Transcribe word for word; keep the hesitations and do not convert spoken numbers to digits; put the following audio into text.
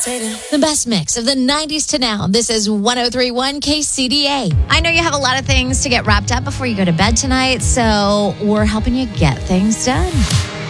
The best mix of the nineties to now. This is one oh three point one K C D A. I know you have a lot of things to get wrapped up before you go to bed tonight, so we're helping you get things done.